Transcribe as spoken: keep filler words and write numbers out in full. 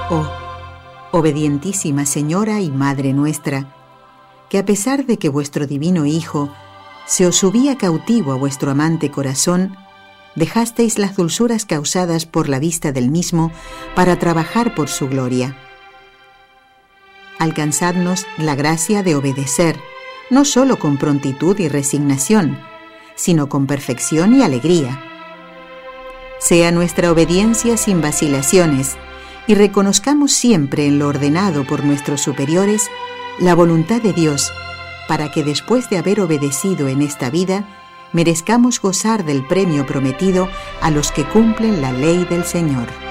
Oh, obedientísima Señora y Madre nuestra, que a pesar de que vuestro divino Hijo se os subía cautivo a vuestro amante corazón, dejasteis las dulzuras causadas por la vista del mismo para trabajar por su gloria. Alcanzadnos la gracia de obedecer, no solo con prontitud y resignación, sino con perfección y alegría. Sea nuestra obediencia sin vacilaciones, y reconozcamos siempre en lo ordenado por nuestros superiores la voluntad de Dios, para que después de haber obedecido en esta vida, merezcamos gozar del premio prometido a los que cumplen la ley del Señor.